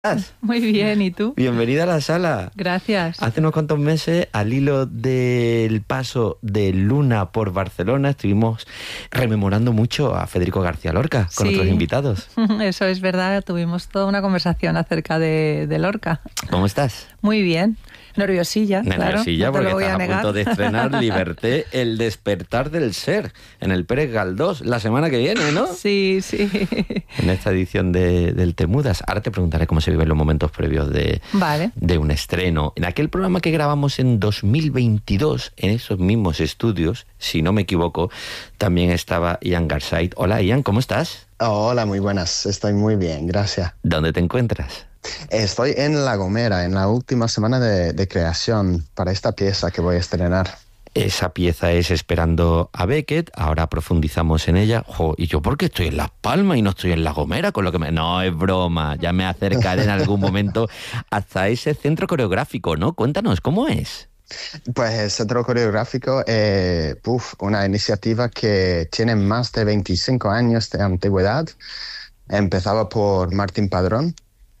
¿Estás? Muy bien, ¿y tú? Bienvenida a la sala. Gracias. Hace unos cuantos meses, al hilo del paso de Luna por Barcelona, estuvimos rememorando mucho a Federico García Lorca con otros invitados. Eso es verdad, tuvimos toda una conversación acerca de Lorca. ¿Cómo estás? Muy bien. Nerviosilla, Nerviosilla, claro, no porque te lo voy estás a punto de estrenar Liberté, el despertar del ser, en el Pérez Galdós, la semana que viene, ¿no? Sí, sí. En esta edición del Temudas. Ahora te preguntaré cómo se viven los momentos previos de un estreno. En aquel programa que grabamos en 2022, en esos mismos estudios, si no me equivoco, también estaba Ian Garside. Hola, Ian, ¿cómo estás? Hola, muy buenas. Estoy muy bien, gracias. ¿Dónde te encuentras? Estoy en La Gomera, en la última semana de creación para esta pieza que voy a estrenar. Esa pieza es Esperando a Beckett, ahora profundizamos en ella. ¿Y yo por qué estoy en Las Palmas y no estoy en La Gomera? No, es broma, ya me acercaré en algún momento hasta ese centro coreográfico, ¿no? Cuéntanos, ¿cómo es? Pues el Centro Coreográfico es una iniciativa que tiene más de 25 años de antigüedad. Empezaba por Martín Padrón,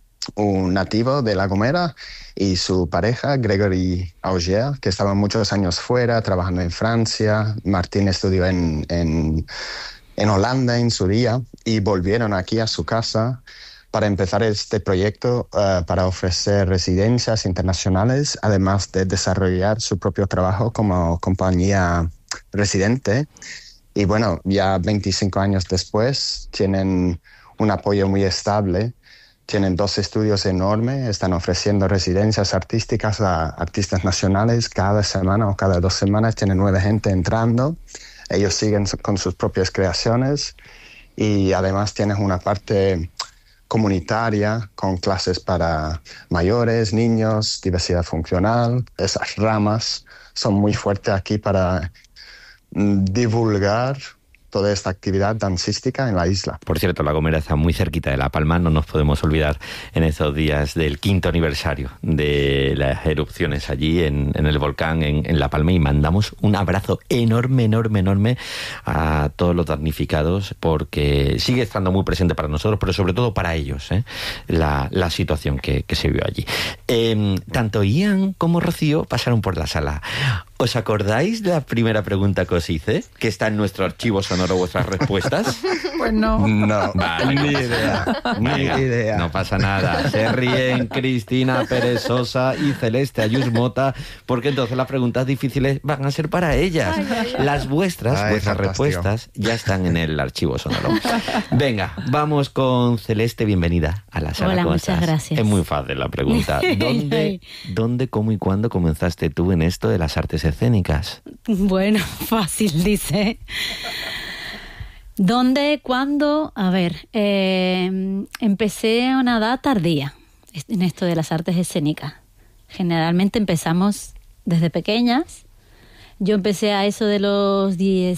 un nativo de La Gomera, y su pareja, Gregory Auger, que estaban muchos años fuera, trabajando en Francia. Martín estudió en Holanda en su día y volvieron aquí a su casa para empezar este proyecto para ofrecer residencias internacionales, además de desarrollar su propio trabajo como compañía residente. Y bueno, ya 25 años después tienen un apoyo muy estable. Tienen 2 estudios enormes, están ofreciendo residencias artísticas a artistas nacionales cada semana o cada 2 semanas. Tienen 9 gente entrando. Ellos siguen con sus propias creaciones y además tienen una parte comunitaria con clases para mayores, niños, diversidad funcional. Esas ramas son muy fuertes aquí para divulgar toda esta actividad dancística en la isla. Por cierto, La Gomera está muy cerquita de La Palma, no nos podemos olvidar en esos días del 5º aniversario de las erupciones allí en el volcán en La Palma, y mandamos un abrazo enorme, enorme, enorme a todos los damnificados, porque sigue estando muy presente para nosotros, pero sobre todo para ellos, la situación que se vio allí. Tanto Ian como Rocío pasaron por la sala. ¿Os acordáis de la primera pregunta que os hice? Que está en nuestro archivo sonoro, vuestras respuestas. Pues no. No, vale, ni idea. No pasa nada. Se ríen Cristina Pérez Sosa y Celeste Ayús Mota, porque entonces las preguntas difíciles van a ser para ellas. Las vuestras respuestas ya están en el archivo sonoro. Venga, vamos con Celeste, bienvenida a la sala. Hola, ¿Cómo muchas estás? gracias. Es muy fácil la pregunta. ¿Dónde, cómo y cuándo comenzaste tú en esto de las artes escénicas? Bueno, fácil, dice. ¿Dónde? ¿Cuándo? A ver, empecé a una edad tardía en esto de las artes escénicas. Generalmente empezamos desde pequeñas. Yo empecé a eso de los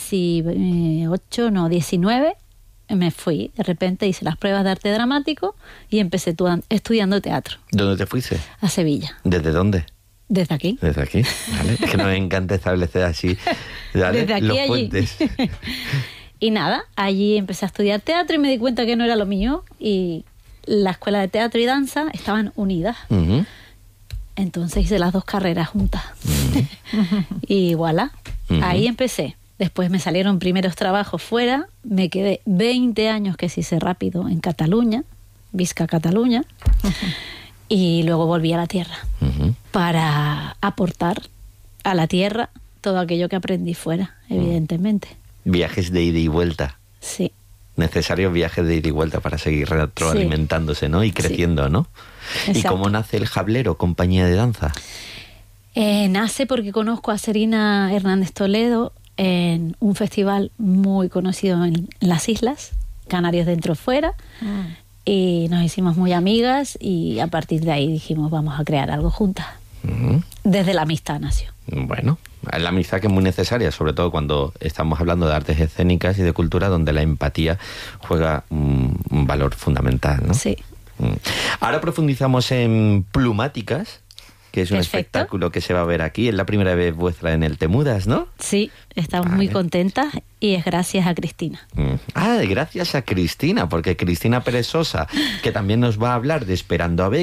19. Me fui, de repente hice las pruebas de arte dramático y empecé estudiando teatro. ¿Dónde te fuiste? A Sevilla. ¿Desde dónde? Desde aquí. Desde aquí, ¿vale? Es que nos encanta establecer así, ¿vale? Desde aquí los allí. puentes. Y nada, allí empecé a estudiar teatro y me di cuenta que no era lo mío, y la escuela de teatro y danza estaban unidas. Uh-huh. Entonces hice las 2 carreras juntas. Uh-huh. Y voilà, ahí empecé. Después me salieron primeros trabajos fuera, me quedé 20 años, que se hice rápido, en Cataluña, Visca Cataluña, y luego volví a la tierra para aportar a la tierra todo aquello que aprendí fuera, evidentemente. Viajes de ida y vuelta. Sí. Necesarios viajes de ida y vuelta para seguir retroalimentándose, ¿no? Y creciendo, ¿no? Exacto. ¿Y cómo nace el Jablero, compañía de danza? Nace porque conozco a Serina Hernández Toledo en un festival muy conocido en las islas, Canarios Dentro Fuera, y nos hicimos muy amigas, y a partir de ahí dijimos, vamos a crear algo juntas. Desde la amistad nació. Bueno, la amistad, que es muy necesaria, sobre todo cuando estamos hablando de artes escénicas y de cultura, donde la empatía juega un valor fundamental, ¿no? Sí. Ahora profundizamos en Plumáticas, que es un espectáculo que se va a ver aquí. Es la primera vez vuestra en el Temudas, ¿no? Sí, estamos muy contentas y es gracias a Cristina. Gracias a Cristina, porque Cristina Pérez Sosa, que también nos va a hablar de Esperando a Becky,